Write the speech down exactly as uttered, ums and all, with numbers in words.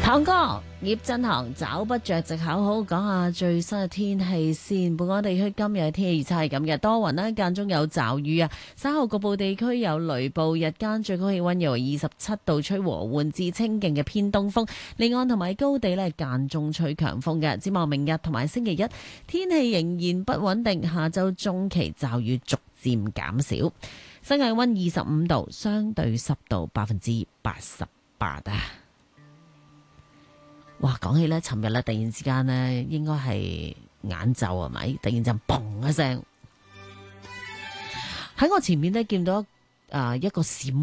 堂哥葉振航找不着藉口，好講下最新嘅天氣先。本港地區今日嘅天氣預測係咁嘅，多雲啦，間中有驟雨啊，稍後局部地區有雷暴，日間最高氣溫約為二十七度，吹和緩至清勁嘅偏東風，離岸同埋高地呢間中吹強風嘅。展望明日同埋星期一，天氣仍然不穩定，下周中期驟雨逐漸減少。新界溫二十五度，相對濕度百分之八十八啊！哇，講起咧，尋日咧突然之間咧，應該係晏晝係咪？突然間砰一聲，喺我前面咧見到啊、呃、一個閃